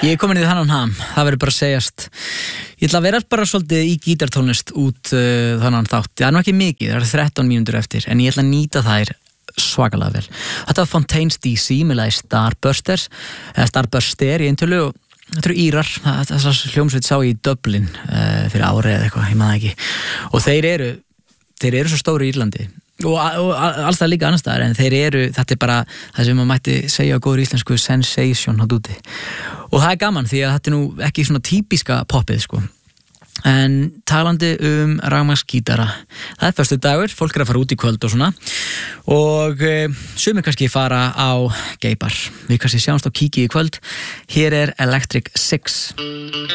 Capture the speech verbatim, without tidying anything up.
Ég er komin í þannan ham, það verður bara að segjast. Ég ætla að vera bara svolítið í gítartónlist út uh, þannan þátt. Það er nú ekki mikið, það er þrettán mínútur eftir, en ég ætla að nýta þær svakalega vel. Þetta var Fontaines D C með lagi Starbursters, eða Starburster í eintölu og þetta eru Írar, þessar hljómsveit sá ég í Dublin uh, fyrir ári eða eitthvað, ég maður ekki. Og þeir eru, þeir eru svo stóri í Írlandi og, og alls það líka annars staðar, en þeir eru, þetta er bara það sem maður mætti segja á góður íslensku sensation hátt úti. Og það er gaman því að þetta er nú ekki svona típiska poppið sko. En talandi um rafmagnsgítara, það er föstudagur, fólk er að fara út í kvöld og svona og e, sumir kannski fara á geibar. Við kannski sjáumst á kíki í kvöld. Hér er Electric Six.